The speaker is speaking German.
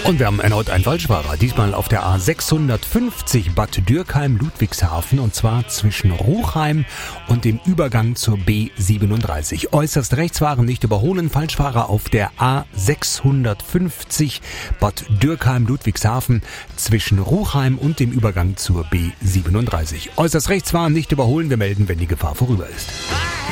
Und wir haben erneut einen Falschfahrer, diesmal auf der A650 Bad Dürkheim-Ludwigshafen und zwar zwischen Ruchheim und dem Übergang zur B37. Äußerst rechts fahren, nicht überholen, Falschfahrer auf der A650 Bad Dürkheim-Ludwigshafen zwischen Ruchheim und dem Übergang zur B37. Äußerst rechts fahren, nicht überholen, wir melden, wenn die Gefahr vorüber ist.